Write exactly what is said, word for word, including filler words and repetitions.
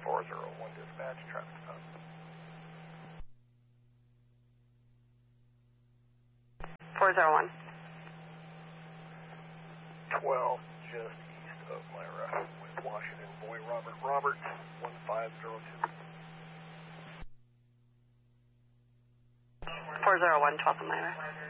four zero one dispatch, traffic stop. four zero one. twelve, just east of Myra, with Washington, Boy Robert Roberts, one five zero two. four zero one, twelve Myra.